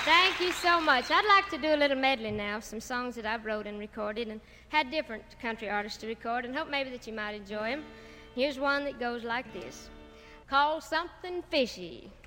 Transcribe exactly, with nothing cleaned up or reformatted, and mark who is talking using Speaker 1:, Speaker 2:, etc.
Speaker 1: Thank you so much. I'd like to do a little medley now of some songs that I've wrote and recorded and had different country artists to record, and hope maybe that you might enjoy them. Here's one that goes like this. Called Something Fishy.